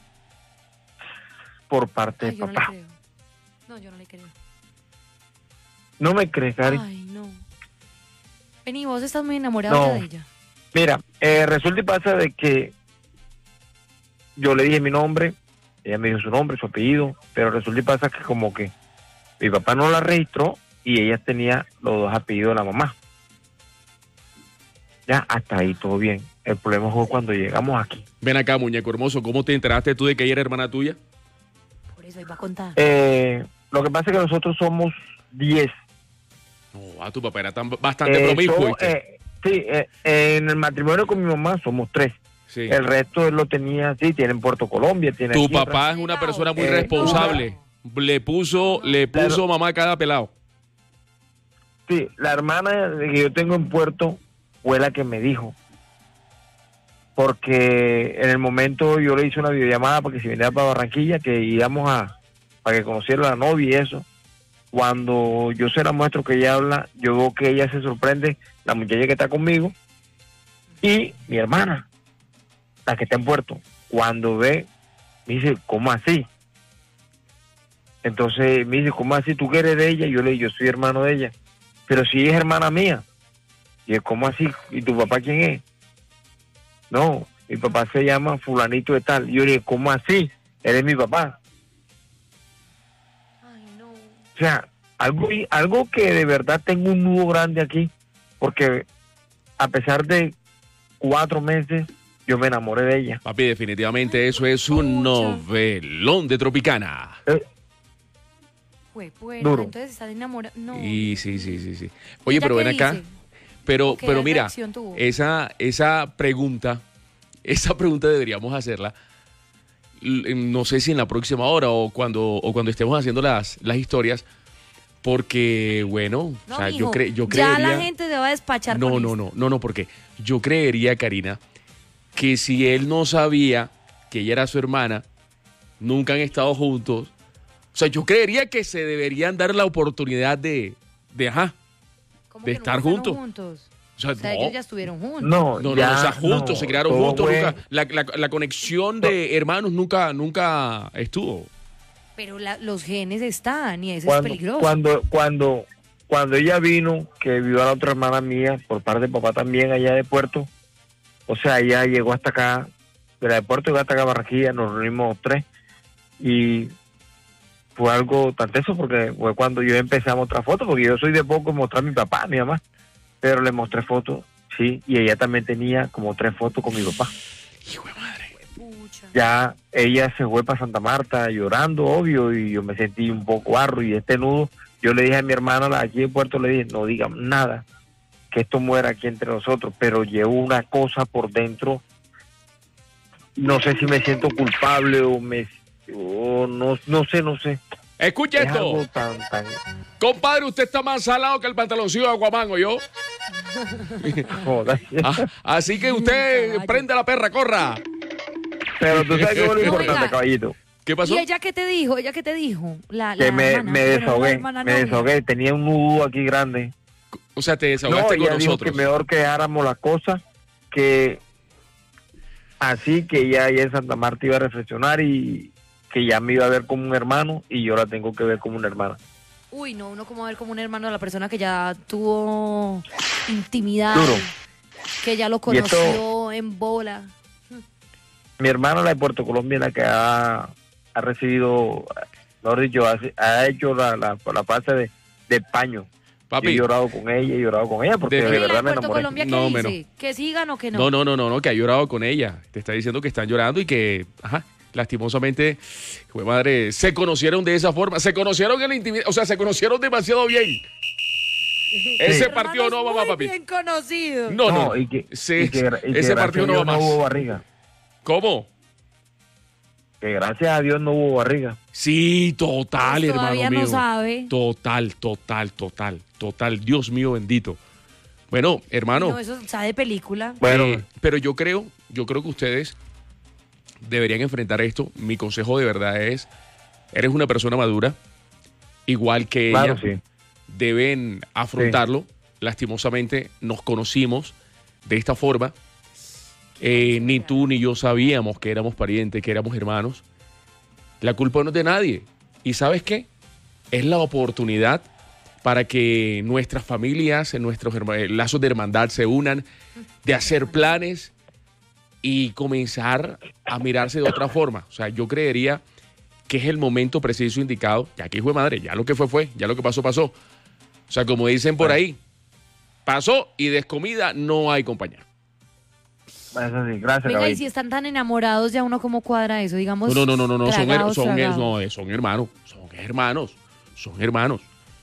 S9: Por parte
S2: Ay,
S9: de
S2: yo no le
S9: papá.
S2: creo. No, yo no le creo.
S9: ¿No me crees, Cari?
S2: Ay, no. Vení, vos estás muy enamorado
S9: No.
S2: de ella.
S9: Mira, eh, resulta y pasa de que yo le dije mi nombre, ella me dijo su nombre, su apellido, pero resulta y pasa que como que mi papá no la registró y ella tenía los dos apellidos de la mamá. Ya, hasta ahí todo bien. El problema fue cuando llegamos aquí.
S1: Ven acá, muñeco hermoso, ¿cómo te enteraste tú de que ella era hermana tuya?
S2: Por eso iba a contar.
S9: Eh, lo que pasa es que nosotros somos diez.
S1: No, a tu papá era tan, bastante
S9: Eh,
S1: promiscuo,
S9: somos,
S1: ¿viste?
S9: eh, sí, eh, en el matrimonio con mi mamá somos tres.
S1: Sí.
S9: El resto él lo tenía, sí, tiene en Puerto Colombia, tiene
S1: Tu
S9: aquí en
S1: papá es una persona muy
S9: Eh,
S1: responsable. Le puso, le puso
S9: Claro.
S1: mamá a cada pelado.
S9: Sí, la hermana que yo tengo en Puerto fue la que me dijo. Porque en el momento yo le hice una videollamada porque si venía para Barranquilla, que íbamos a, para que conociera a la novia y eso. Cuando yo se la muestro que ella habla, yo veo que ella se sorprende, la muchacha que está conmigo, y mi hermana, la que está en Puerto. Cuando ve, me dice, ¿cómo así? Entonces me dice, ¿cómo así? ¿Tú que eres de ella? Yo le digo, yo soy hermano de ella. Pero si es hermana mía. Y es, ¿cómo así? ¿Y tu papá quién es? No, mi papá se llama fulanito de tal. Y yo le digo, ¿cómo así? Él es mi papá.
S2: Ay, no.
S9: O sea, algo, algo que de verdad tengo un nudo grande aquí, porque a pesar de cuatro meses, yo me enamoré de ella.
S1: Papi, definitivamente eso es un novelón de Tropicana.
S9: Eh,
S2: Fue pues,
S9: Duro.
S2: entonces están enamorados. No.
S1: Y sí, sí, sí, sí. Oye,
S2: ¿Ella
S1: pero
S2: qué
S1: ven acá.
S2: dice?
S1: Pero,
S2: ¿O qué
S1: pero mira,
S2: reacción tuvo?
S1: esa, esa pregunta, esa pregunta deberíamos hacerla. l- No sé si en la próxima hora o cuando, o cuando estemos haciendo las, las historias. Porque, bueno,
S2: No,
S1: o sea,
S2: mijo,
S1: yo, cre yo
S2: ya
S1: creería.
S2: la gente se va a despachar
S1: No,
S2: con
S1: no,
S2: esto.
S1: no, no, no, porque yo creería, Karina, que si él no sabía que ella era su hermana, nunca han estado juntos. O sea, yo creería que se deberían dar la oportunidad de, de ajá,
S2: ¿Cómo
S1: de
S2: que
S1: estar
S2: nunca fueron
S1: juntos.
S2: juntos?
S1: O sea,
S2: O sea,
S1: no.
S2: ellos ya estuvieron juntos.
S9: No,
S1: No, no,
S9: ya,
S1: no, o sea, juntos,
S9: no,
S1: se crearon
S9: todo
S1: juntos,
S9: fue-
S1: nunca, la, la, la conexión de hermanos nunca, nunca estuvo.
S2: Pero la- los genes están y eso
S9: cuando,
S2: es peligroso.
S9: Cuando, cuando, cuando ella vino, que vio a la otra hermana mía, por parte de papá también, allá de Puerto, o sea, ella llegó hasta acá, de la de Puerto llegó hasta acá a Barranquilla, nos reunimos tres, y fue algo tan teso porque fue cuando yo empecé a mostrar fotos, porque yo soy de poco mostrar a mi papá, a mi mamá, pero le mostré fotos, sí, y ella también tenía como tres fotos con mi papá.
S1: Hijo de madre.
S2: Pucha.
S9: ya ella se fue para Santa Marta llorando, obvio, y yo me sentí un poco barro, y este nudo, yo le dije a mi hermana la aquí en Puerto, le dije, no digan nada, que esto muera aquí entre nosotros, pero llevo una cosa por dentro, no sé si me siento culpable o me, o no, no sé, no sé.
S1: Escuche
S9: Es
S1: esto.
S9: algo tan, tan...
S1: Compadre, usted está más salado que el pantaloncillo de Aguamango, yo.
S9: Joder.
S1: Ah, así que usted prende la perra, corra.
S9: Pero tú sabes que es lo
S2: No,
S9: importante,
S2: oiga.
S9: caballito.
S1: ¿Qué pasó?
S2: ¿Y ella qué te dijo? ¿Ella qué te dijo? La, la
S9: Que me,
S2: hermana.
S9: me
S2: Bueno, no la
S9: desahogué,
S2: hermana
S9: me
S2: novia.
S9: desahogué, tenía un nudo aquí grande.
S1: O sea, te
S9: No,
S1: desahogaste
S9: ella
S1: con
S9: dijo
S1: nosotros.
S9: que mejor que dejáramos las cosas, que así que ya ella en Santa Marta iba a reflexionar y que ya me iba a ver como un hermano y yo la tengo que ver como una hermana.
S2: Uy, no, uno como ver como un hermano a la persona que ya tuvo intimidad,
S9: Duro.
S2: que ya lo
S9: Y esto-
S2: conoció en bola.
S9: Mi hermana, la de Puerto Colombia, la que ha, ha recibido, mejor dicho, ha, ha hecho la, la, la fase de, de paño.
S1: Papi.
S9: Yo he llorado con ella, he llorado con ella porque
S1: De-
S9: de,
S1: Oye,
S2: ¿Y la
S9: verdad
S2: de
S9: me
S2: Puerto
S9: enamoré.
S2: Colombia qué
S1: No,
S2: dice?
S1: menos.
S2: ¿Que sigan o que no?
S1: No, no, no, no, no, que ha llorado con ella. Te está diciendo que están llorando y que, ajá, lastimosamente, jue madre, se conocieron de esa forma. Se conocieron en la intimidad, o sea, se conocieron demasiado bien. Ese partido no va más, papi.
S2: bien conocido.
S1: No, no,
S9: No, y que,
S1: Sí,
S9: y que gra- y que
S1: ese
S9: gracias
S1: partido
S9: a
S1: no va
S9: Dios
S1: más.
S9: no hubo barriga.
S1: ¿Cómo?
S9: Que gracias a Dios no hubo barriga.
S1: Sí, total,
S2: Pues
S1: hermano
S2: todavía
S1: mío.
S2: no sabe.
S1: Total, total, total, total. Dios mío bendito. Bueno, hermano.
S2: No, eso sabe de película.
S9: Bueno,
S1: Eh, pero yo creo, yo creo que ustedes deberían enfrentar esto. Mi consejo de verdad es, eres una persona madura, igual que
S9: claro,
S1: ella,
S9: sí.
S1: deben afrontarlo. Lastimosamente nos conocimos de esta forma. Eh, ni tú ni yo sabíamos que éramos parientes, que éramos hermanos. La culpa no es de nadie. ¿Y sabes qué? Es la oportunidad para que nuestras familias, nuestros herma- eh, lazos de hermandad se unan, de hacer planes y comenzar a mirarse de otra forma. O sea, yo creería que es el momento preciso indicado. Ya que hijo de madre, ya lo que fue, fue, ya lo que pasó, pasó. O sea, como dicen por ahí, pasó y descomida no hay compañero.
S9: Eso sí, gracias,
S2: Venga, y
S9: caballito.
S2: si están tan enamorados, ya uno cómo cuadra eso, digamos.
S1: No, no, no, no, no, son, her-
S2: tragados,
S1: son, her-
S2: tragados.
S1: no, eh, son hermanos, son hermanos, son hermanos.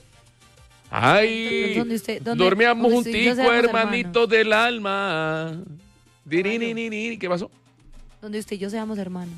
S1: Ay,
S2: ¿Dónde usted- dónde-
S1: dormíamos
S2: dónde usted y yo
S1: juntico,
S2: seamos
S1: hermanito del alma. Dirinini, ¿qué pasó?
S2: Donde usted y yo seamos hermanos.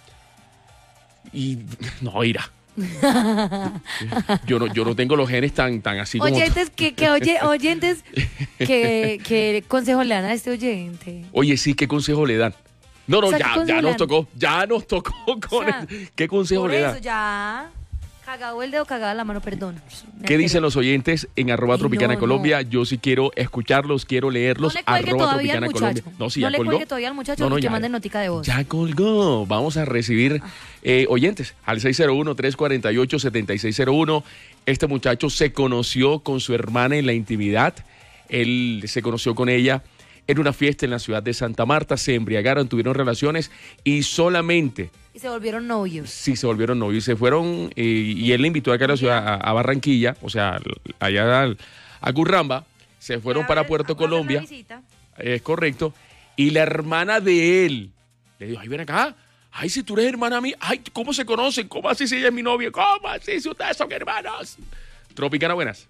S1: Y no, irá. Yo no, yo no tengo los genes tan, tan así como.
S2: Oyentes, que, que oye, oyentes, que, que consejo le dan a este oyente.
S1: Oye, sí, ¿qué consejo le dan? No, no,
S2: O sea, ¿qué
S1: ya,
S2: consejo
S1: ya
S2: le
S1: nos
S2: dan?
S1: tocó, ya nos tocó con
S2: O sea,
S1: el- ¿Qué consejo
S2: Por
S1: le
S2: eso
S1: dan?
S2: ya. Cagado el dedo, cagada la mano, perdón.
S1: ¿Qué dicen los oyentes en arroba
S2: Ay,
S1: Tropicana
S2: no,
S1: Colombia?
S2: no.
S1: Yo sí quiero escucharlos, quiero leerlos.
S2: No le cuelgue
S1: arroba
S2: todavía al
S1: Tropicana
S2: muchacho.
S1: Colombia. No, sí,
S2: no
S1: ya
S2: le
S1: colgó.
S2: cuelgue todavía al muchacho
S1: No, no,
S2: que
S1: ya-
S2: mande notica de voz.
S1: Ya colgó. Vamos a recibir eh, oyentes al seis cero uno, tres cuatro ocho, siete seis cero uno. Este muchacho se conoció con su hermana en la intimidad. Él se conoció con ella en una fiesta en la ciudad de Santa Marta. Se embriagaron, tuvieron relaciones y solamente
S2: Y se volvieron novios.
S1: sí se volvieron novios. Se fueron eh, y él le invitó acá a la ciudad, a, a Barranquilla, o sea, allá al- a Curramba. Se fueron para Puerto Colombia. Es correcto. Y la hermana de él le dijo, ay, ven acá. Ay, si tú eres hermana mía. Ay, ¿cómo se conocen? ¿Cómo así si ella es mi novia? ¿Cómo así si ustedes son hermanos? Tropicana, buenas.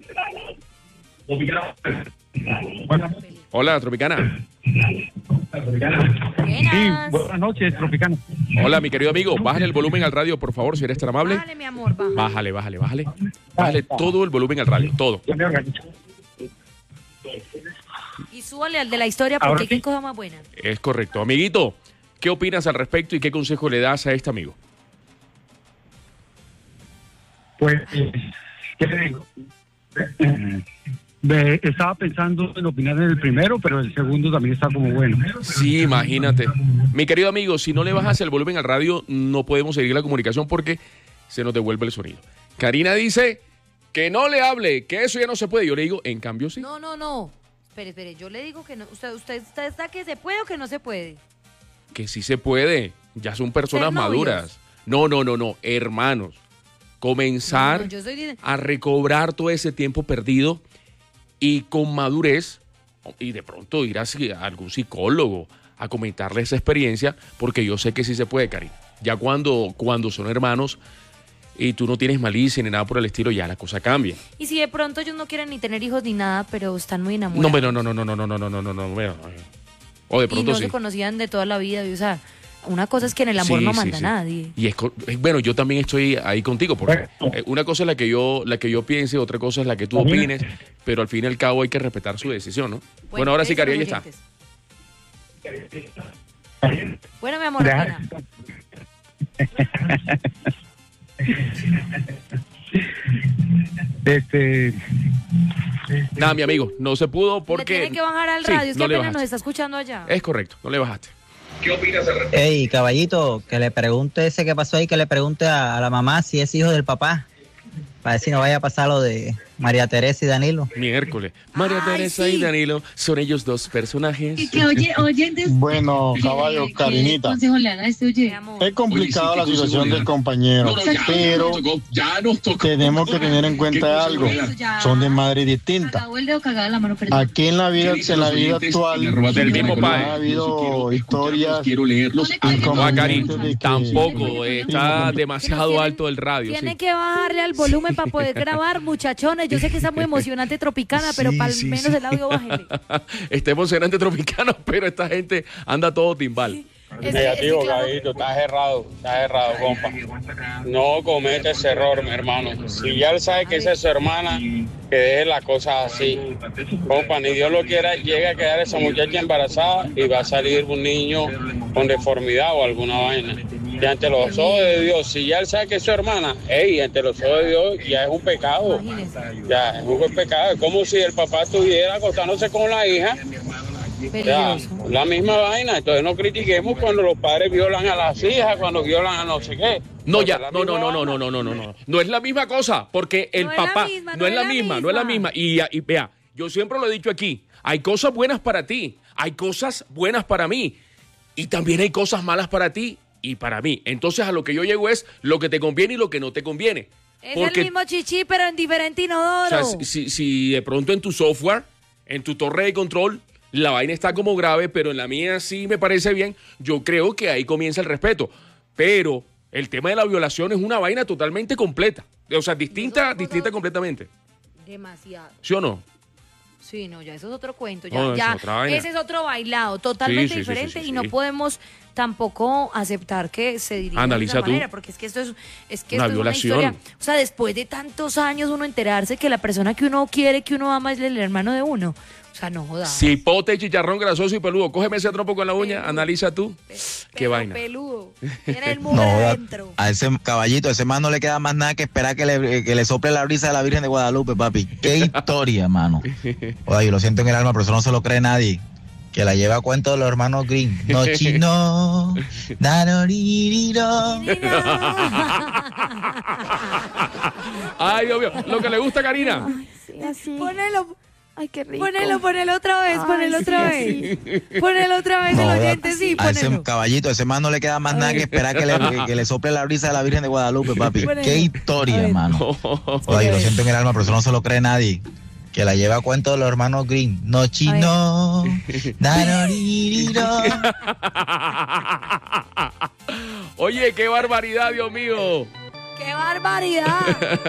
S1: Hola, Tropicana.
S2: Buenas.
S8: Buenas noches, Tropicana.
S1: Hola, mi querido amigo. Bájale el volumen al radio, por favor, si eres tan amable.
S2: Dale, mi amor, baja.
S1: Bájale, bájale, bájale. Bájale todo el volumen al radio, todo.
S2: Y súbale al de la historia
S8: Ahora
S2: porque
S8: sí.
S2: qué cosa más buena.
S1: Es correcto. Amiguito, ¿qué opinas al respecto y qué consejo le das a este amigo?
S8: Pues, ¿qué le digo? Eh, ve, estaba pensando en opinar en el primero, pero el segundo también está como bueno.
S1: Sí, imagínate. Mi querido amigo, si no le bajas el volumen al radio, no podemos seguir la comunicación porque se nos devuelve el sonido. Karina dice que no le hable, que eso ya no se puede. Yo le digo, en cambio sí.
S2: No, no, no. Espere, espere, yo le digo que no. Usted, usted, usted está que se puede o que no se puede.
S1: Que sí se puede. Ya son personas
S2: ¿Ser novios?
S1: maduras. No, no, no, no. Hermanos. Comenzar
S2: No, no, yo estoy diciendo-
S1: a recobrar todo ese tiempo perdido y con madurez, y de pronto ir a, a algún psicólogo a comentarle esa experiencia, porque yo sé que sí se puede, Karina. Ya cuando, cuando son hermanos y tú no tienes malicia ni nada por el estilo, ya la cosa cambia.
S2: Y si de pronto ellos no quieren ni tener hijos ni nada, pero están muy enamorados.
S1: No, pero no, no, no, no, no, no, no, no, no, no, no. O de
S2: Y
S1: pronto
S2: no
S1: sí.
S2: se conocían de toda la vida, y, o sea, una cosa es que en el amor
S1: Sí,
S2: no
S1: sí,
S2: manda
S1: sí.
S2: nadie.
S1: Y es, co- es- bueno, yo también estoy ahí contigo, porque eh, una cosa es la que yo la que yo piense, otra cosa es la que tú opines, pero al fin y al cabo hay que respetar su decisión, ¿no? Bueno, ahora sí,
S2: ¿qué
S1: Cari, ahí
S2: dicen
S1: está.
S2: los oyentes? Bueno, mi amor,
S8: Deja-
S2: opina.
S8: Este,
S1: Nada, mi amigo, no se pudo porque...
S2: Le tiene que bajar al
S1: Sí,
S2: radio, es que
S1: no le
S2: apenas nos
S1: bajaste.
S2: está escuchando allá.
S1: Es correcto, no le bajaste.
S10: Ey, caballito, que le pregunte ese que pasó ahí, que le pregunte a, a la mamá si es hijo del papá, para ver si no vaya a pasar lo de María Teresa y Danilo.
S1: Miércoles. María
S2: Ay,
S1: Teresa
S2: sí.
S1: y Danilo son ellos dos personajes.
S11: Y que oye, oyentes.
S12: Bueno, caballo,
S11: ¿qué
S12: Karinita.
S11: consejo le dan a este
S2: Mi
S11: oye?
S2: amor.
S12: Es complicada la situación del compañero, pero tenemos que tener en cuenta algo. Son de madres distintas.
S11: Cagado el dedo, cagada la mano, perdón.
S12: Aquí en la vida, en la vida actual,
S1: Del mismo padre.
S12: ha habido historias
S1: No, Cari,
S12: inconvenientes de que-
S1: tampoco eh, está demasiado alto el radio.
S2: Tiene
S1: Sí.
S2: que bajarle al volumen para poder grabar, muchachones. Yo sé que está muy emocionante Tropicana, pero
S1: Sí,
S2: para
S1: sí,
S2: menos
S1: sí.
S2: el audio bájele.
S1: Está emocionante Tropicano, pero esta gente anda todo timbal.
S2: Es que-
S13: Negativo,
S2: es que, claro,
S13: Gabito, estás errado, estás errado, compa. No comete ese error, mi hermano. Si ya él sabe que esa es su hermana, que deje las cosas así. Compa, ni Dios lo quiera, llega a quedar esa muchacha embarazada y va a salir un niño con deformidad o alguna vaina. Y ante los ojos de Dios, si ya él sabe que es su hermana, ey, ante los ojos de Dios ya es un pecado.
S2: imagínense.
S13: Ya, es un pecado. Es como si el papá estuviera acostándose con la hija. Ya,
S2: Peligroso.
S13: la misma vaina, entonces no critiquemos cuando los padres violan a las hijas, cuando violan a no sé qué.
S1: No,
S13: Porque
S1: ya,
S13: es la
S1: no, no,
S13: misma
S1: no, no,
S13: vaina.
S1: no, no, no, no. No es la misma cosa, porque el
S2: No es la
S1: papá
S2: misma,
S1: no es la misma, no es la misma. Y, y vea, yo siempre lo he dicho aquí, hay cosas buenas para ti, hay cosas buenas para mí, y también hay cosas malas para ti y para mí. Entonces a lo que yo llego es lo que te conviene y lo que no te conviene.
S2: Es
S1: Porque,
S2: el mismo chichi, pero en diferente
S1: o
S2: inodoro.
S1: sea, si, si de pronto en tu software, en tu torre de control, la vaina está como grave, pero en la mía sí me parece bien, yo creo que ahí comienza el respeto. Pero el tema de la violación es una vaina totalmente completa. O sea, distinta, distinta completamente.
S2: Demasiado.
S1: ¿Sí o no?
S2: Sí, no, ya eso es otro cuento. Ya,
S1: No,
S2: ya,
S1: es otra vaina.
S2: ese es otro bailado, totalmente
S1: Sí, sí, sí,
S2: diferente
S1: sí, sí,
S2: y no
S1: sí.
S2: podemos tampoco aceptar que se dirija
S1: Analiza
S2: de esa
S1: tú.
S2: manera, porque es que esto es, es que
S1: Una
S2: esto es
S1: violación.
S2: una historia. O sea, después de tantos años uno enterarse que la persona que uno quiere, que uno ama es el hermano de uno. O sea, no jodas.
S1: Cipote, chicharrón grasoso y peludo. Cógeme ese trompo con la uña,
S2: Peludo.
S1: analiza tú. Qué
S2: Pero
S1: vaina.
S2: peludo. Tiene el
S10: No,
S2: mugre
S10: joda,
S2: adentro.
S10: a ese caballito, a ese man no le queda más nada que esperar que le, que le sople la brisa de la Virgen de Guadalupe, papi. Qué historia, mano. Oye, yo lo siento en el alma, pero eso no se lo cree nadie. Que la lleva a cuento de los hermanos Green. No chino, danoririro.
S1: Ay, Dios mío. Lo que le gusta a Karina.
S14: Sí, así.
S2: Ponelo,
S14: Ay, qué rico.
S2: ponelo, ponelo otra vez,
S14: Ay,
S2: ponelo
S14: sí,
S2: otra
S14: así.
S2: vez. Ponelo otra vez
S10: No,
S2: el
S10: joda,
S2: oyente, sí,
S10: a ese
S2: ponelo.
S10: caballito, a ese man no le queda más nada que esperar que le, que, que le sople la brisa de la Virgen de Guadalupe, papi.
S2: Ponelo.
S10: Qué
S2: A
S10: historia,
S2: ver.
S10: mano. Oye, yo lo siento en el alma, pero eso no se lo cree nadie. Que la lleva a cuento de los hermanos Green. No chino, danoririro.
S1: Oye, qué barbaridad, Dios mío.
S2: ¡Qué barbaridad!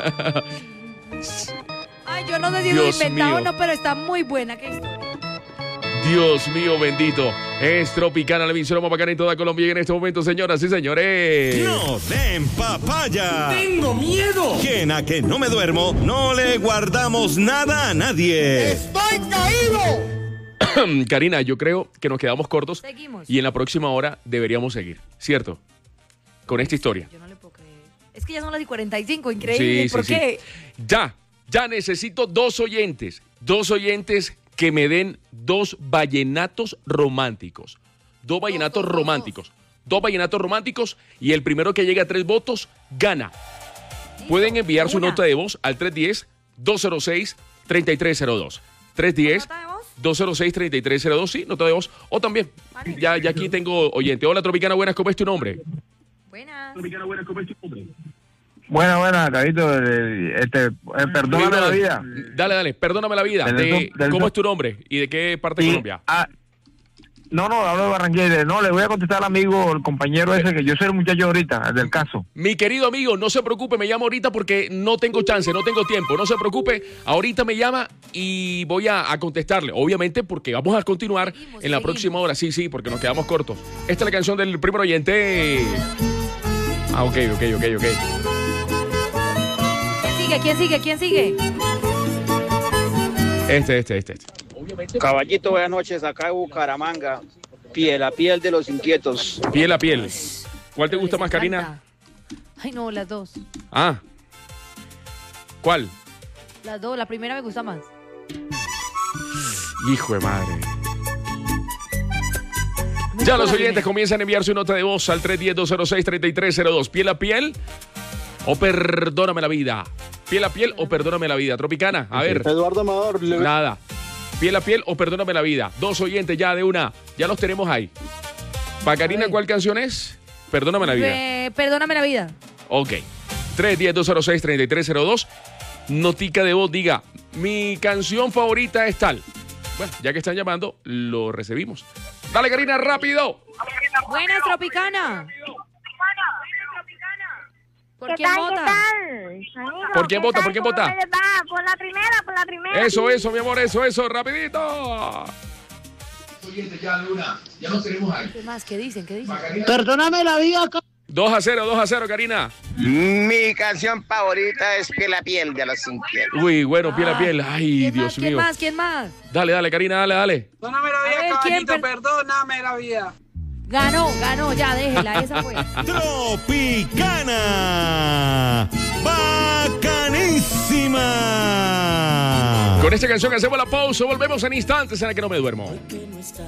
S2: Ay, yo no sé si lo
S1: Dios
S2: inventaba o
S1: mío.
S2: no, pero está muy buena. ¿Qué historia?
S1: Dios mío, bendito. Es Tropicana, la emisora más bacana en toda Colombia. Y en este momento, señoras y señores.
S3: No den papaya.
S4: ¡Tengo miedo!
S3: Que en A que no me duermo, no le guardamos nada a nadie.
S4: ¡Estoy caído!
S1: Karina, yo creo que nos quedamos cortos.
S2: Seguimos.
S1: Y en la próxima hora deberíamos seguir, ¿cierto? Con esta historia.
S2: Yo no le puedo creer. Es que ya son las y cuarenta y cinco, increíble.
S1: Sí,
S2: ¿Por
S1: sí,
S2: qué?
S1: sí. Ya, ya necesito dos oyentes. Dos oyentes que me den dos vallenatos románticos. Dos vallenatos
S2: dos, dos,
S1: románticos. Dos vallenatos románticos y el primero que llegue a tres votos gana. Pueden enviar su
S2: una.
S1: nota de voz al tres uno cero, dos cero seis, tres tres cero dos. tres uno cero,
S2: ¿Nota de voz?
S1: dos cero seis, tres tres cero dos, sí, nota de voz. O también,
S2: Vale.
S1: ya, ya aquí tengo oyente. Hola, Tropicana, buenas, ¿cómo es tu nombre?
S2: Buenas.
S9: Buena, buena, Carito, eh, este, eh, perdóname
S1: Primero,
S9: la vida.
S1: Dale, dale, perdóname la vida.
S9: Del-
S1: De-
S9: del-
S1: ¿Cómo es tu nombre y de qué parte de
S9: Sí,
S1: Colombia?
S9: ah, no, no, hablo de Barranquilla. No, le voy a contestar al amigo, el compañero ese, que yo soy el muchacho ahorita, el del caso.
S1: Mi querido amigo, no se preocupe, me llama ahorita porque no tengo chance, no tengo tiempo. No se preocupe, ahorita me llama y voy a, a contestarle. Obviamente porque vamos a continuar en la próxima hora. Sí, sí, porque nos quedamos cortos. Esta es la canción del primer oyente. Ah, ok, ok, ok, ok.
S2: ¿Quién sigue? ¿Quién sigue? ¿Quién sigue?
S1: Este, este, este, este.
S14: Caballito, buenas noches, acá de Bucaramanga, piel a piel de los inquietos.
S1: Piel a piel. ¿Cuál te gusta más, Karina?
S2: Ay, no, las dos.
S1: Ah. ¿Cuál?
S2: Las dos, la primera me gusta más.
S1: Hijo de madre. Ya los oyentes comienzan a enviar su nota de voz al tres uno cero, dos cero seis, tres tres cero dos. ¿Piel a piel o perdóname la vida? ¿Piel a piel o perdóname la vida? Tropicana, a ver.
S12: Eduardo Amador. Le...
S1: Nada. ¿Piel a piel o perdóname la vida? Dos oyentes ya de una. Ya los tenemos ahí. Para Karina, ¿cuál canción es? Perdóname la vida.
S2: Eh, perdóname la vida.
S1: Ok. tres uno cero, dos cero seis, tres tres cero dos. Notica de voz, diga, mi canción favorita es tal. Bueno, ya que están llamando, lo recibimos. Dale, Karina, rápido.
S2: Buenas, Tropicana. ¿Por
S15: ¿Qué
S2: quién
S15: tal,
S2: vota?
S15: qué tal? Amigo,
S1: ¿Por quién
S15: ¿qué
S1: vota?
S15: tal?
S1: ¿Por quién
S15: ¿Cómo
S1: vota?
S15: me les va? Por la primera, por la primera.
S1: Eso, eso, mi amor, eso, eso, rapidito.
S2: ¿Qué más? ¿Qué dicen? ¿Qué dicen?
S4: Perdóname la vida.
S1: dos a cero, dos a cero, Karina.
S16: Mi canción favorita es Piel a Piel de los Inquietos.
S1: Uy, bueno, piel a piel. Ay,
S2: ¿Quién
S1: Dios
S2: más? ¿Quién
S1: mío.
S2: más? ¿Quién más?
S1: Dale, dale, Karina, dale, dale.
S17: Perdóname la vida,
S2: A ver, ¿quién
S17: caballito,
S2: per-
S17: perdóname la vida.
S2: Ganó, ganó, ya, déjela, esa fue.
S3: Tropicana. Bacanísima.
S1: Con esta canción hacemos la pausa. Volvemos en instantes en la que no me duermo.